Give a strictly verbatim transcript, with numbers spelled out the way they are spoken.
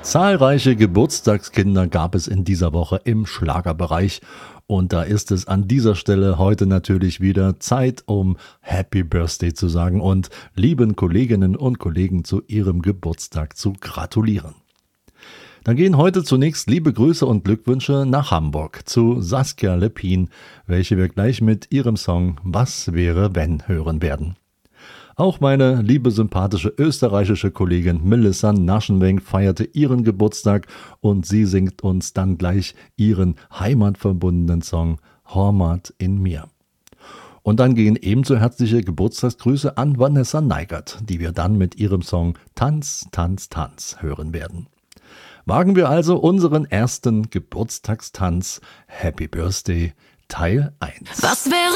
Zahlreiche Geburtstagskinder gab es in dieser Woche im Schlagerbereich. Und da ist es an dieser Stelle heute natürlich wieder Zeit, um Happy Birthday zu sagen und lieben Kolleginnen und Kollegen zu ihrem Geburtstag zu gratulieren. Dann gehen heute zunächst liebe Grüße und Glückwünsche nach Hamburg zu Saskia Lepin, welche wir gleich mit ihrem Song Was wäre wenn hören werden. Auch meine liebe sympathische österreichische Kollegin Melissa Naschenwenk feierte ihren Geburtstag und sie singt uns dann gleich ihren heimatverbundenen Song Hormat in mir. Und dann gehen ebenso herzliche Geburtstagsgrüße an Vanessa Neigert, die wir dann mit ihrem Song Tanz, Tanz, Tanz hören werden. Wagen wir also unseren ersten Geburtstagstanz Happy Birthday Teil eins. Was wäre